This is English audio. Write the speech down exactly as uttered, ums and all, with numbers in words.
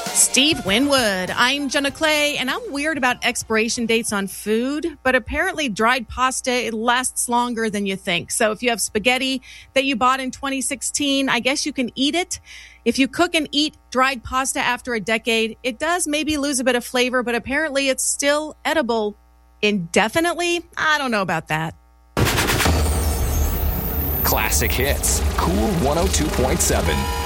Steve Winwood. I'm Jenna Clay, and I'm weird about expiration dates on food, but apparently dried pasta, it lasts longer than you think. So if you have spaghetti that you bought in twenty sixteen, I guess you can eat it. If you cook and eat dried pasta after a decade, it does maybe lose a bit of flavor, but apparently it's still edible indefinitely. I don't know about that. Classic Hits, Cool one oh two point seven.